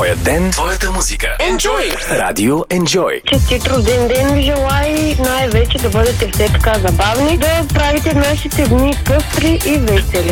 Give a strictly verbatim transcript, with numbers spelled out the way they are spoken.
Твоя ден, твоята музика. Enjoy! Радио Enjoy. Честит рожден ден ви желая и най-вече да бъдете все така забавни, да правите нашите дни къстри и весели.